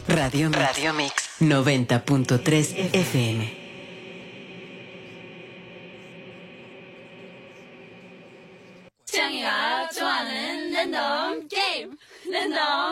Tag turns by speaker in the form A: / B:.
A: Radio Mix 90.3 FM.
B: 지향이가 좋아하는 랜덤 게임 랜덤